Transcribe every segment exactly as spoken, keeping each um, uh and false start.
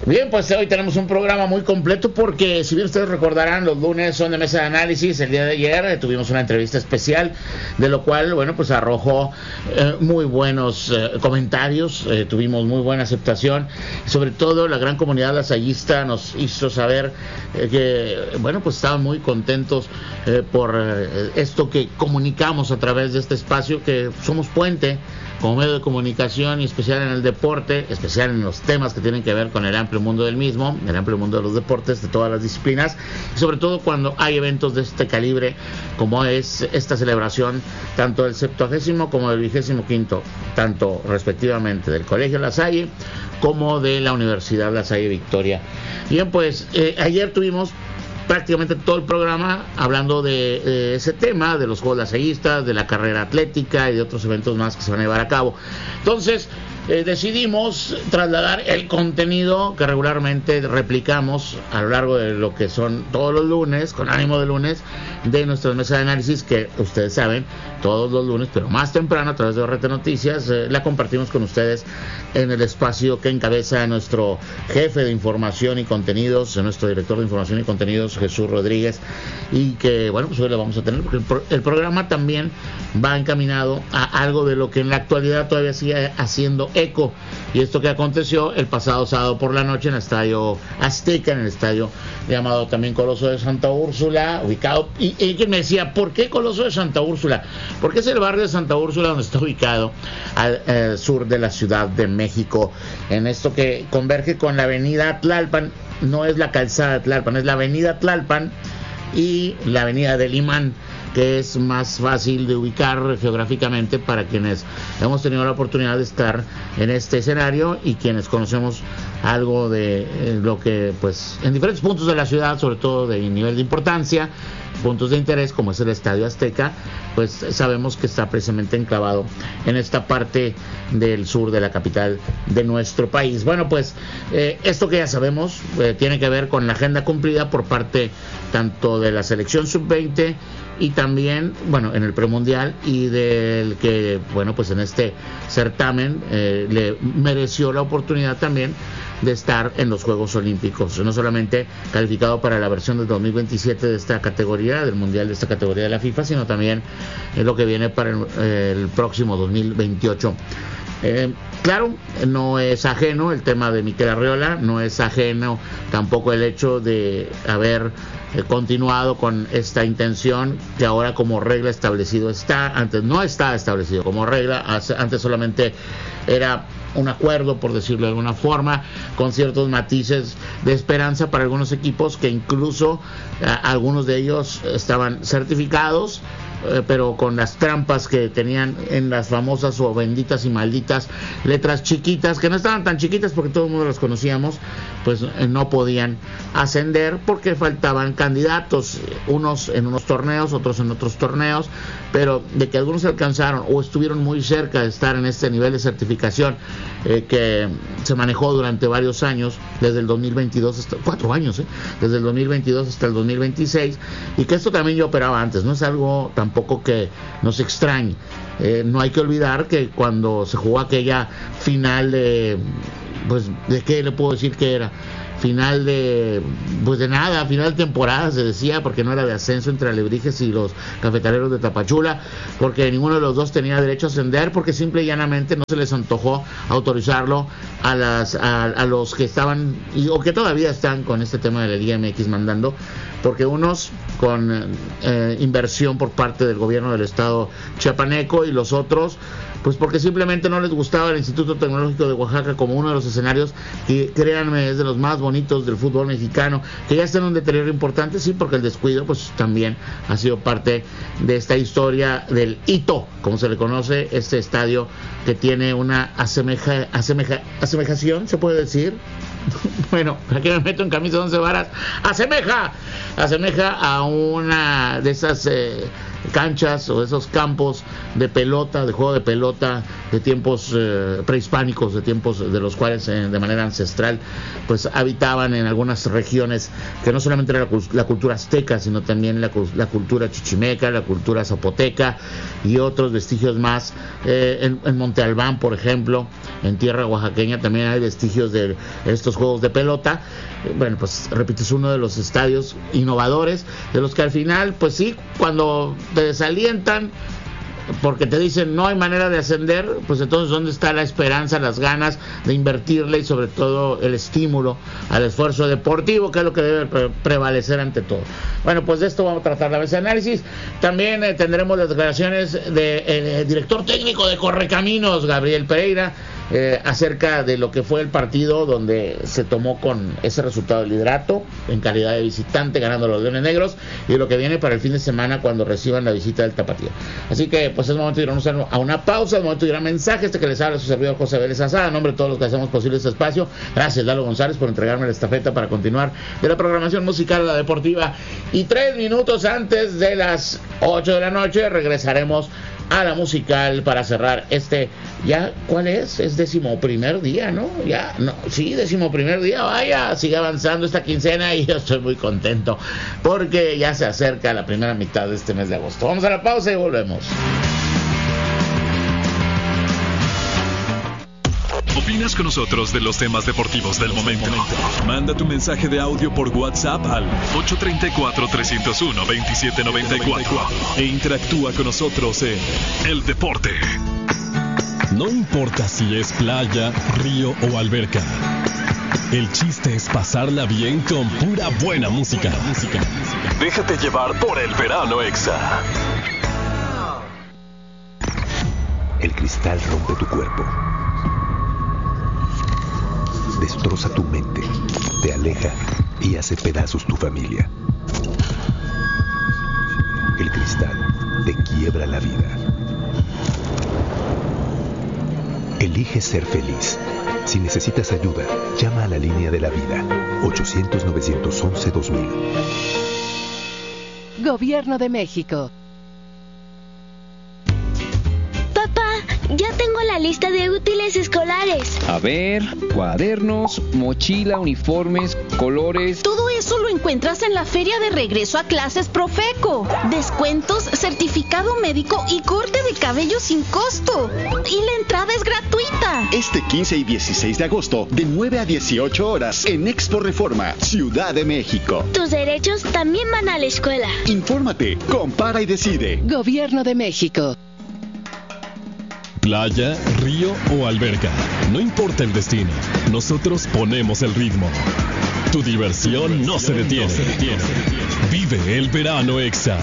Bien, pues hoy tenemos un programa muy completo porque, si bien ustedes recordarán, los lunes son de mesa de análisis. El día de ayer eh, tuvimos una entrevista especial, de lo cual, bueno, pues arrojó eh, muy buenos eh, comentarios, eh, tuvimos muy buena aceptación. Sobre todo la gran comunidad lasallista nos hizo saber eh, que, bueno, pues estaban muy contentos eh, por eh, esto que comunicamos a través de este espacio, que somos puente como medio de comunicación, y especial en el deporte, especial en los temas que tienen que ver con el amplio mundo del mismo, el amplio mundo de los deportes, de todas las disciplinas, y sobre todo cuando hay eventos de este calibre, como es esta celebración, tanto del septuagésimo como del vigésimo quinto, tanto respectivamente del Colegio La Salle como de la Universidad La Salle Victoria. Bien, pues eh, ayer tuvimos prácticamente todo el programa hablando de, de ese tema, de los Juegos Lasallistas, de la carrera atlética y de otros eventos más que se van a llevar a cabo. Entonces, eh, decidimos trasladar el contenido que regularmente replicamos a lo largo de lo que son todos los lunes, con ánimo de lunes, de nuestras mesas de análisis, que ustedes saben, todos los lunes, pero más temprano, a través de O R T Noticias, eh, la compartimos con ustedes en el espacio que encabeza nuestro jefe de información y contenidos, nuestro director de información y contenidos, Jesús Rodríguez, y que, bueno, pues hoy lo vamos a tener, porque el, pro- el programa también va encaminado a algo de lo que en la actualidad todavía sigue haciendo eco, y esto que aconteció el pasado sábado por la noche en el Estadio Azteca, en el estadio llamado también Coloso de Santa Úrsula, ubicado, y, y quien me decía, ¿por qué Coloso de Santa Úrsula? Porque es el barrio de Santa Úrsula donde está ubicado al eh, sur de la Ciudad de México, en esto que converge con la avenida Tlalpan. No es la calzada Tlalpan, es la avenida Tlalpan y la avenida del Imán, que es más fácil de ubicar geográficamente para quienes hemos tenido la oportunidad de estar en este escenario y quienes conocemos algo de eh, lo que, pues, en diferentes puntos de la ciudad, sobre todo de nivel de importancia, puntos de interés, como es el Estadio Azteca, pues sabemos que está precisamente enclavado en esta parte del sur de la capital de nuestro país. Bueno, pues eh, esto que ya sabemos eh, tiene que ver con la agenda cumplida por parte tanto de la selección sub veinte y también, bueno, en el premundial, y del que, bueno, pues en este certamen eh, le mereció la oportunidad también de estar en los Juegos Olímpicos, no solamente calificado para la versión del dos mil veintisiete de esta categoría, del mundial de esta categoría de la FIFA, sino también en lo que viene para el, el próximo dos mil veintiocho. Eh, claro, no es ajeno el tema de Mikel Arriola, no es ajeno tampoco el hecho de haber eh, continuado con esta intención que ahora como regla establecido está. Antes no está establecido como regla, antes solamente era un acuerdo, por decirlo de alguna forma, con ciertos matices de esperanza para algunos equipos, que incluso eh, algunos de ellos estaban certificados, eh, pero con las trampas que tenían en las famosas o benditas y malditas letras chiquitas, que no estaban tan chiquitas porque todo el mundo las conocíamos, pues eh, no podían ascender porque faltaban candidatos, unos en unos torneos, otros en otros torneos, pero de que algunos alcanzaron o estuvieron muy cerca de estar en este nivel de certificación eh, que se manejó durante varios años, desde el dos mil veintidós hasta cuatro años, eh, desde el dos mil veintidós hasta el dos mil veintiséis, y que esto también yo operaba antes, no es algo tampoco que nos extrañe. Eh, no hay que olvidar que cuando se jugó aquella final de, pues, ¿de qué le puedo decir que era? Final de, pues de nada, final de temporada se decía, porque no era de ascenso entre Alebrijes y los Cafetaleros de Tapachula, porque ninguno de los dos tenía derecho a ascender, porque simple y llanamente no se les antojó autorizarlo a las a, a los que estaban y, o que todavía están con este tema de la Liga M X mandando, porque unos con eh, inversión por parte del gobierno del estado chiapaneco, y los otros pues porque simplemente no les gustaba el Instituto Tecnológico de Oaxaca como uno de los escenarios que, créanme, es de los más bonitos del fútbol mexicano, que ya está en un deterioro importante, sí, porque el descuido pues también ha sido parte de esta historia del hito, como se le conoce, este estadio que tiene una asemeja, asemeja, asemejación, se puede decir. Bueno, aquí me meto en camisa de once varas, asemeja, asemeja a una de esas eh, canchas o esos campos de pelota, de juego de pelota de tiempos eh, prehispánicos, de tiempos de los cuales eh, de manera ancestral pues habitaban en algunas regiones que no solamente era la, la cultura azteca, sino también la, la cultura chichimeca, la cultura zapoteca y otros vestigios más. Eh, en, en Monte Albán, por ejemplo, en tierra oaxaqueña también hay vestigios de estos juegos de pelota. Bueno, pues repito, es uno de los estadios innovadores, de los que al final, pues sí, cuando te desalientan porque te dicen no hay manera de ascender, pues entonces ¿dónde está la esperanza, las ganas de invertirle y sobre todo el estímulo al esfuerzo deportivo, que es lo que debe pre- prevalecer ante todo? Bueno, pues de esto vamos a tratar la mesa de análisis. También eh, tendremos las declaraciones del de, eh, director técnico de Correcaminos, Gabriel Pereira, eh, acerca de lo que fue el partido donde se tomó con ese resultado del liderato en calidad de visitante, ganando a los Leones Negros, y lo que viene para el fin de semana cuando reciban la visita del Tapatío. Así que pues es momento de irnos a una pausa, es momento de ir a mensajes. Este que les habla su servidor José Vélez Azada, a nombre de todos los que hacemos posible este espacio. Gracias, Lalo González, por entregarme la estafeta para continuar de la programación musical a la deportiva. Y tres minutos antes de las ocho de la noche regresaremos a la musical para cerrar este, ya, ¿cuál es? Es décimo primer día, ¿no? Ya, no, sí, décimo primer día, vaya, sigue avanzando esta quincena y yo estoy muy contento porque ya se acerca la primera mitad de este mes de agosto. Vamos a la pausa y volvemos. ¿Opinas con nosotros de los temas deportivos del momento? Manda tu mensaje de audio por WhatsApp al ocho tres cuatro, tres cero uno, dos siete nueve cuatro e interactúa con nosotros en El Deporte. No importa si es playa, río o alberca. El chiste es pasarla bien con pura buena música. Déjate llevar por el verano Exa. El cristal rompe tu cuerpo. Destroza tu mente, te aleja y hace pedazos tu familia. El cristal te quiebra la vida. Elige ser feliz. Si necesitas ayuda, llama a la línea de la vida, ochocientos, novecientos once, dos mil. Gobierno de México. Ya tengo la lista de útiles escolares. A ver, cuadernos, mochila, uniformes, colores. Todo eso lo encuentras en la feria de regreso a clases Profeco. Descuentos, certificado médico y corte de cabello sin costo. Y la entrada es gratuita. Este quince y dieciséis de agosto, de nueve a dieciocho horas, en Expo Reforma, Ciudad de México. Tus derechos también van a la escuela. Infórmate, compara y decide. Gobierno de México. Playa, río o alberca, no importa el destino, nosotros ponemos el ritmo. Tu diversión no se detiene. Vive el verano Exa.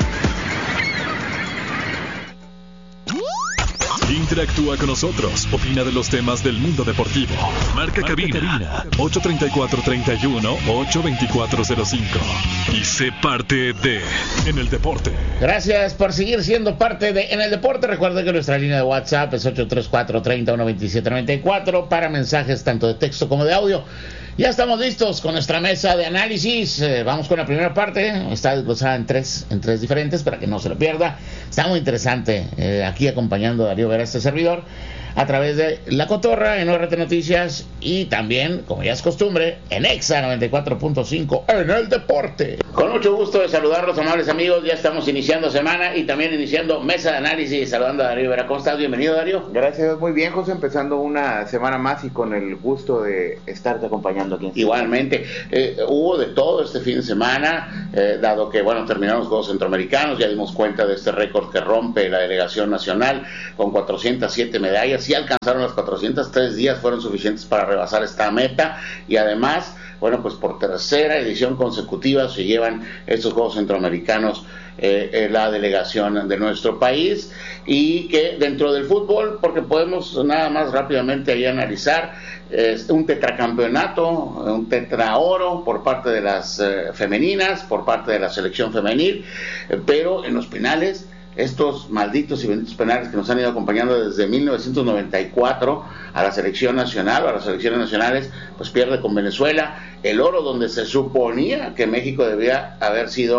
Interactúa con nosotros, opina de los temas del mundo deportivo. Marca, Marca cabina, cabina ocho tres cuatro, tres uno, ocho dos cuatro cero cinco y sé parte de En el Deporte. Gracias por seguir siendo parte de En el Deporte. Recuerda que nuestra línea de WhatsApp es ocho tres cuatro, tres uno, dos siete nueve cuatro para mensajes tanto de texto como de audio. Ya estamos listos con nuestra mesa de análisis. Eh, vamos con la primera parte. Está desglosada en tres, en tres diferentes para que no se lo pierda. Está muy interesante eh, aquí acompañando a Darío Vera, este servidor, a través de La Cotorra en O R T Noticias y también, como ya es costumbre, en Exa noventa y cuatro punto cinco en El Deporte. Con mucho gusto de saludarlos, amables amigos. Ya estamos iniciando semana y también iniciando mesa de análisis, saludando a Darío Vera. ¿Cómo estás? Bienvenido, Darío. Gracias, muy bien, José, empezando una semana más y con el gusto de estarte acompañando aquí. Igualmente, eh, hubo de todo este fin de semana, eh, dado que, bueno, terminaron los Juegos Centroamericanos, ya dimos cuenta de este récord que rompe la delegación nacional con cuatrocientas siete medallas. Sí alcanzaron las cuatrocientas, tres días fueron suficientes para rebasar esta meta y además, bueno, pues por tercera edición consecutiva se llevan estos Juegos Centroamericanos eh, eh, la delegación de nuestro país. Y que dentro del fútbol, porque podemos nada más rápidamente ahí analizar, eh, un tetracampeonato, un tetraoro por parte de las eh, femeninas, por parte de la selección femenil, eh, pero en los penales, estos malditos y benditos penales que nos han ido acompañando desde mil novecientos noventa y cuatro a la selección nacional o a las selecciones nacionales, pues pierde con Venezuela el oro donde se suponía que México debía haber sido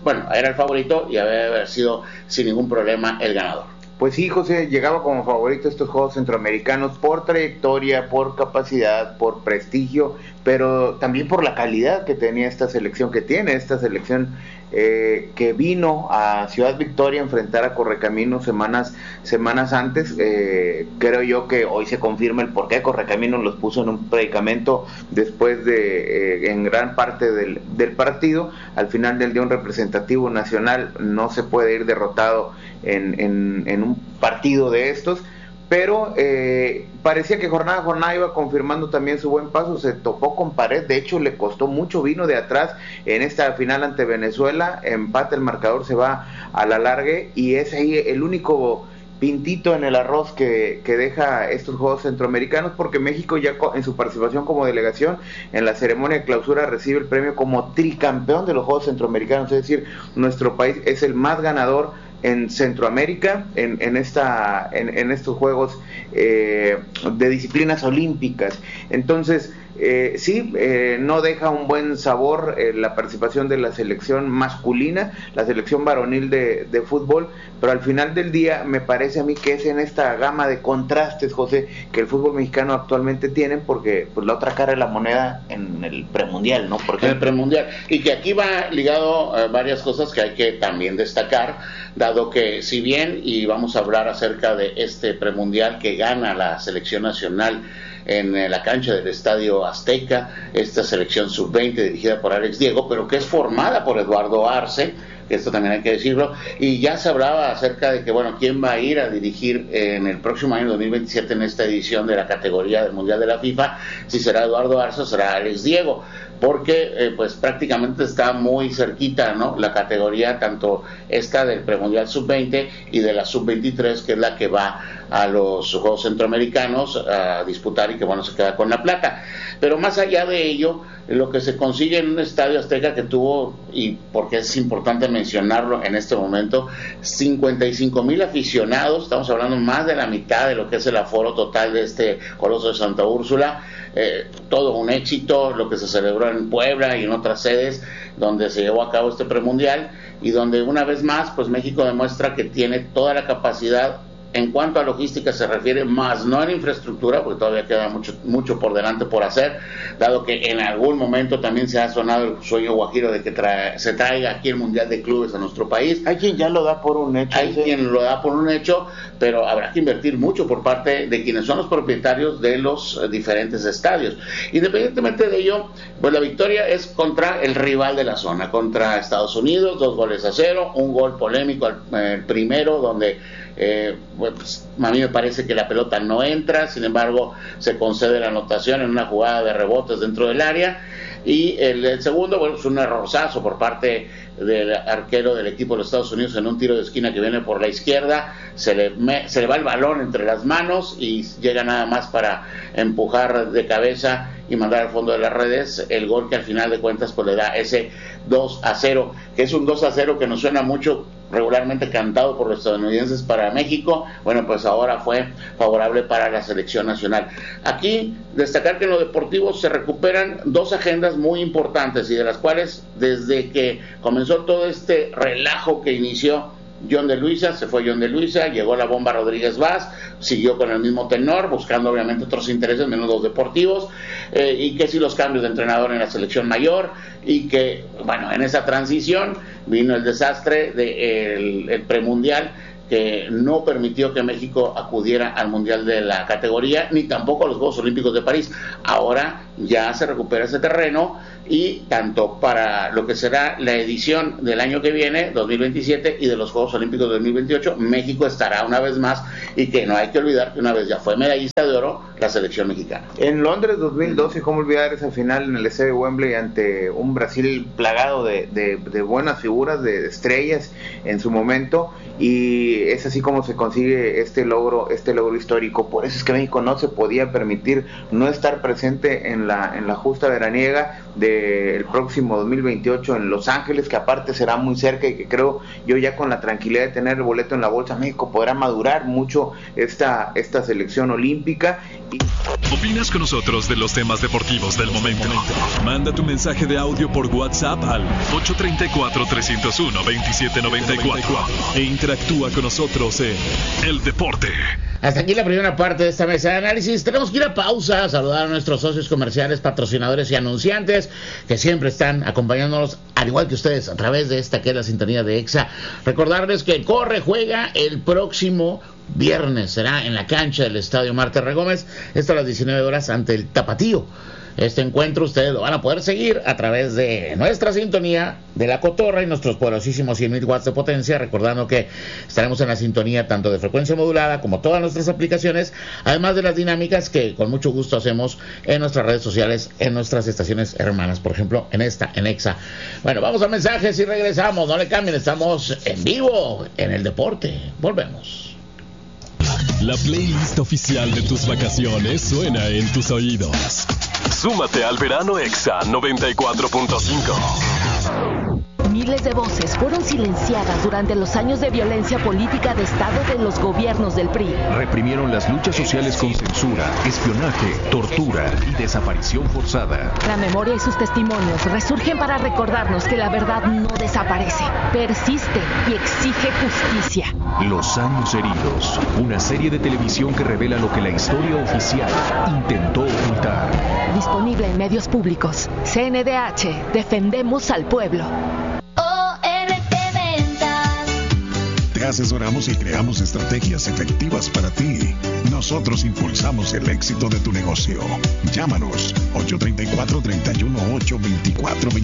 bueno, era el favorito y había haber sido sin ningún problema el ganador. Pues sí, José, llegaba como favorito a estos Juegos Centroamericanos por trayectoria, por capacidad, por prestigio, pero también por la calidad que tenía esta selección, que tiene esta selección, eh, que vino a Ciudad Victoria a enfrentar a Correcaminos semanas semanas antes. Eh, creo yo que hoy se confirma el por qué Correcaminos los puso en un predicamento después de, eh, en gran parte del, del partido. Al final del día, un representativo nacional no se puede ir derrotado en, en, en un partido de estos, pero eh, parecía que jornada a jornada iba confirmando también su buen paso. Se topó con pared, de hecho le costó mucho, vino de atrás en esta final ante Venezuela, empate, el marcador se va a la larga y es ahí el único pintito en el arroz que, que deja estos Juegos Centroamericanos, porque México ya en su participación como delegación en la ceremonia de clausura recibe el premio como tricampeón de los Juegos Centroamericanos, es decir, nuestro país es el más ganador en Centroamérica en, en esta en, en estos Juegos eh, de disciplinas olímpicas. Entonces eh, sí, eh, no deja un buen sabor eh, la participación de la selección masculina, la selección varonil de, de fútbol, pero al final del día me parece a mí que es en esta gama de contrastes, José, que el fútbol mexicano actualmente tiene, porque pues la otra cara de la moneda en el premundial, ¿no? Porque en el premundial, y que aquí va ligado a varias cosas que hay que también destacar, dado que si bien, y vamos a hablar acerca de este premundial que gana la selección nacional en la cancha del Estadio Azteca, esta selección sub veinte dirigida por Alex Diego, pero que es formada por Eduardo Arce, que esto también hay que decirlo, y ya se hablaba acerca de que, bueno, quién va a ir a dirigir en el próximo año dos mil veintisiete en esta edición de la categoría del Mundial de la FIFA, si será Eduardo Arce o será Alex Diego, porque eh, pues prácticamente está muy cerquita, ¿no?, la categoría, tanto esta del premundial sub veinte y de la sub veintitrés, que es la que va a los Juegos Centroamericanos a disputar y que, bueno, se queda con la plata. Pero más allá de ello, lo que se consigue en un Estadio Azteca que tuvo, y porque es importante mencionarlo en este momento, cincuenta y cinco mil aficionados, estamos hablando más de la mitad de lo que es el aforo total de este Coloso de Santa Úrsula, eh, todo un éxito, lo que se celebró en Puebla y en otras sedes donde se llevó a cabo este premundial, y donde una vez más pues México demuestra que tiene toda la capacidad en cuanto a logística se refiere, más no en infraestructura, porque todavía queda mucho mucho por delante por hacer, dado que en algún momento también se ha sonado el sueño guajiro de que trae, se traiga aquí el Mundial de Clubes a nuestro país. Hay quien ya lo da por un hecho. Hay ¿sí? quien lo da por un hecho, pero habrá que invertir mucho por parte de quienes son los propietarios de los eh, diferentes estadios. Independientemente de ello, pues la victoria es contra el rival de la zona, contra Estados Unidos, dos goles a cero, un gol polémico al eh, primero, donde Eh, pues, a mí me parece que la pelota no entra, sin embargo se concede la anotación en una jugada de rebotes dentro del área, y el, el segundo, bueno, es un errorzazo por parte del arquero del equipo de los Estados Unidos en un tiro de esquina que viene por la izquierda, se le, me, se le va el balón entre las manos y llega nada más para empujar de cabeza y mandar al fondo de las redes el gol que al final de cuentas pues le da ese dos a cero, que es un dos a cero que nos suena mucho regularmente cantado por los estadounidenses para México. Bueno, pues ahora fue favorable para la selección nacional. Aquí destacar que en lo deportivo se recuperan dos agendas muy importantes, y de las cuales desde que comenzó todo este relajo que inició John de Luisa, se fue John de Luisa, llegó la bomba Rodríguez Vaz, siguió con el mismo tenor, buscando obviamente otros intereses menos los deportivos, eh, y que si los cambios de entrenador en la selección mayor, y que, bueno, en esa transición vino el desastre del el premundial, que no permitió que México acudiera al Mundial de la categoría, ni tampoco a los Juegos Olímpicos de París. Ahora ya se recupera ese terreno, y tanto para lo que será la edición del año que viene, dos mil veintisiete, y de los Juegos Olímpicos de dos mil veintiocho, México estará una vez más, y que no hay que olvidar que una vez ya fue medallista de oro la selección mexicana. En Londres dos mil doce, ¿cómo olvidar esa final en el estadio de Wembley ante un Brasil plagado de, de, de buenas figuras, de estrellas en su momento? Y y es así como se consigue este logro, este logro histórico. Por eso es que México no se podía permitir no estar presente en la, en la justa veraniega del próximo dos mil veintiocho en Los Ángeles, que aparte será muy cerca y que creo yo ya con la tranquilidad de tener el boleto en la bolsa, México podrá madurar mucho esta, esta selección olímpica. Y... ¿Opinas con nosotros de los temas deportivos del momento? Manda tu mensaje de audio por WhatsApp al ocho tres cuatro, tres cero uno, dos siete nueve cuatro e interactúa con nosotros en El Deporte. Hasta aquí la primera parte de esta mesa de análisis. Tenemos que ir a pausa, saludar a nuestros socios comerciales, patrocinadores y anunciantes que siempre están acompañándonos, al igual que ustedes, a través de esta que es la sintonía de EXA. Recordarles que Corre juega el próximo viernes, será en la cancha del Estadio Marte Regómez, esto a las diecinueve horas ante el Tapatío. Este encuentro ustedes lo van a poder seguir a través de nuestra sintonía de La Cotorra y nuestros poderosísimos cien mil watts de potencia, recordando que estaremos en la sintonía tanto de frecuencia modulada como todas nuestras aplicaciones, además de las dinámicas que con mucho gusto hacemos en nuestras redes sociales, en nuestras estaciones hermanas, por ejemplo en esta, en EXA. Bueno, vamos a mensajes y regresamos, no le cambien, estamos en vivo en El Deporte, volvemos. La playlist oficial de tus vacaciones suena en tus oídos. Súmate al verano EXA noventa y cuatro punto cinco. Miles de voces fueron silenciadas durante los años de violencia política de Estado de los gobiernos del P R I. Reprimieron las luchas sociales con censura, espionaje, tortura y desaparición forzada. La memoria y sus testimonios resurgen para recordarnos que la verdad no desaparece, persiste y exige justicia. Los años heridos, una serie de televisión que revela lo que la historia oficial intentó ocultar. Disponible en medios públicos. C N D H, defendemos al pueblo. Te asesoramos y creamos estrategias efectivas para ti. Nosotros impulsamos el éxito de tu negocio. Llámanos ocho tres cuatro, tres uno ocho, dos cuatro dos